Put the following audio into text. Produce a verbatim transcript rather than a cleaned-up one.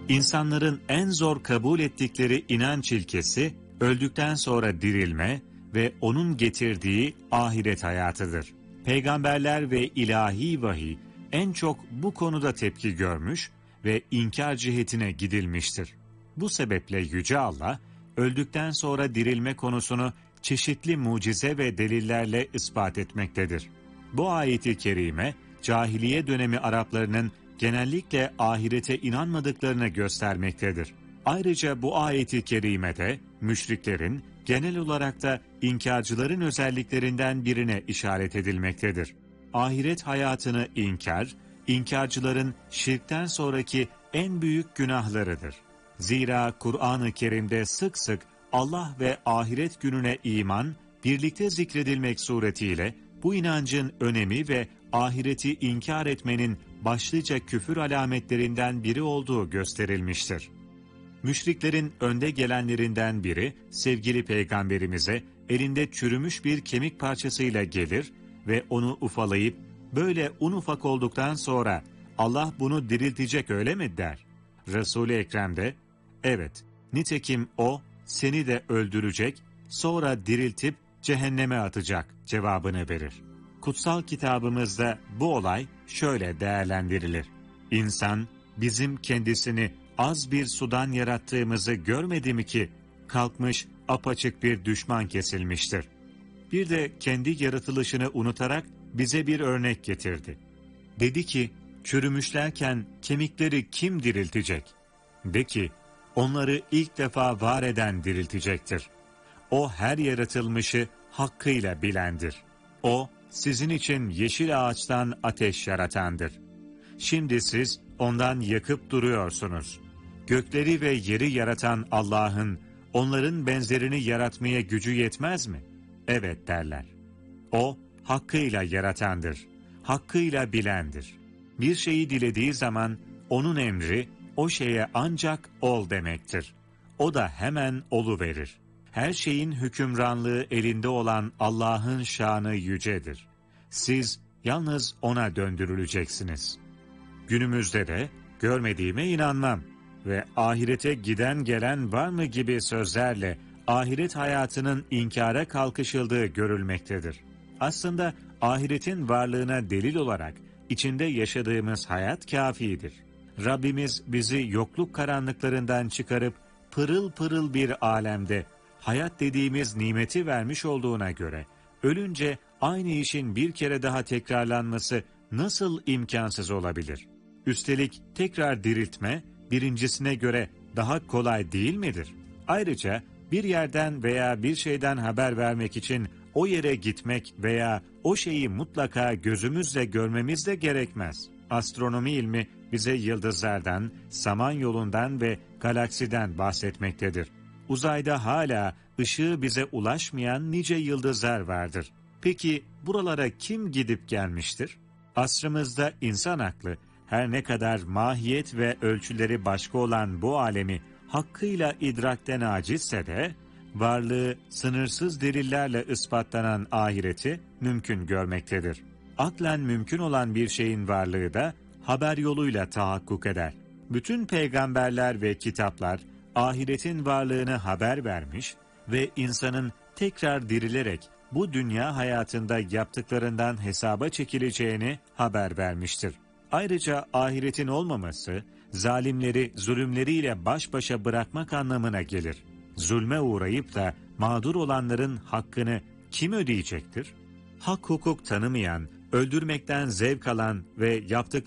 İnsanların en zor kabul ettikleri inanç ilkesi, öldükten sonra dirilme ve onun getirdiği ahiret hayatıdır. Peygamberler ve ilahi vahiy en çok bu konuda tepki görmüş ve inkar cihetine gidilmiştir. Bu sebeple Yüce Allah, öldükten sonra dirilme konusunu çeşitli mucize ve delillerle ispat etmektedir. Bu ayet-i kerime, cahiliye dönemi Araplarının genellikle ahirete inanmadıklarını göstermektedir. Ayrıca bu ayet-i kerimede müşriklerin, genel olarak da inkarcıların özelliklerinden birine işaret edilmektedir. Ahiret hayatını inkar, inkarcıların şirkten sonraki en büyük günahlarıdır. Zira Kur'an-ı Kerim'de sık sık Allah ve ahiret gününe iman birlikte zikredilmek suretiyle bu inancın önemi ve ahireti inkar etmenin başlıca küfür alametlerinden biri olduğu gösterilmiştir. Müşriklerin önde gelenlerinden biri sevgili peygamberimize elinde çürümüş bir kemik parçasıyla gelir ve onu ufalayıp böyle un ufak olduktan sonra Allah bunu diriltecek öyle mi der. Resul-i Ekrem de evet, nitekim o seni de öldürecek, sonra diriltip cehenneme atacak cevabını verir. Kutsal kitabımızda bu olay şöyle değerlendirilir. İnsan bizim kendisini az bir sudan yarattığımızı görmedi mi ki kalkmış apaçık bir düşman kesilmiştir. Bir de kendi yaratılışını unutarak bize bir örnek getirdi. Dedi ki, çürümüşlerken kemikleri kim diriltecek? De ki, onları ilk defa var eden diriltecektir. O her yaratılmışı hakkıyla bilendir. O, sizin için yeşil ağaçtan ateş yaratandır. Şimdi siz ondan yakıp duruyorsunuz. Gökleri ve yeri yaratan Allah'ın onların benzerini yaratmaya gücü yetmez mi? Evet derler. O, hakkıyla yaratandır. Hakkıyla bilendir. Bir şeyi dilediği zaman onun emri o şeye ancak ol demektir. O da hemen oluverir. Her şeyin hükümranlığı elinde olan Allah'ın şanı yücedir. Siz yalnız ona döndürüleceksiniz. Günümüzde de görmediğime inanmam ve ahirete giden gelen var mı gibi sözlerle ahiret hayatının inkara kalkışıldığı görülmektedir. Aslında ahiretin varlığına delil olarak içinde yaşadığımız hayat kâfidir. Rabbimiz bizi yokluk karanlıklarından çıkarıp pırıl pırıl bir alemde hayat dediğimiz nimeti vermiş olduğuna göre ölünce aynı işin bir kere daha tekrarlanması nasıl imkansız olabilir? Üstelik tekrar diriltme birincisine göre daha kolay değil midir? Ayrıca bir yerden veya bir şeyden haber vermek için o yere gitmek veya o şeyi mutlaka gözümüzle görmemiz de gerekmez. Astronomi ilmi bize yıldızlardan, samanyolundan ve galaksiden bahsetmektedir. Uzayda hala ışığı bize ulaşmayan nice yıldızlar vardır. Peki buralara kim gidip gelmiştir? Asrımızda insan aklı her ne kadar mahiyet ve ölçüleri başka olan bu alemi hakkıyla idrakten acizse de varlığı sınırsız delillerle ispatlanan ahireti mümkün görmektedir. Aklen mümkün olan bir şeyin varlığı da haber yoluyla tahakkuk eder. Bütün peygamberler ve kitaplar ahiretin varlığını haber vermiş ve insanın tekrar dirilerek bu dünya hayatında yaptıklarından hesaba çekileceğini haber vermiştir. Ayrıca ahiretin olmaması, zalimleri zulümleriyle baş başa bırakmak anlamına gelir. Zulme uğrayıp da mağdur olanların hakkını kim ödeyecektir? Hak hukuk tanımayan, öldürmekten zevk alan ve yaptıkları